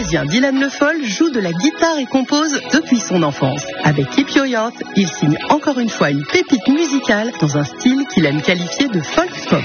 Parisien Dylan Le Foll joue de la guitare et compose depuis son enfance. Avec Keep Your Youth, il signe encore une fois une pépite musicale dans un style qu'il aime qualifier de folk pop.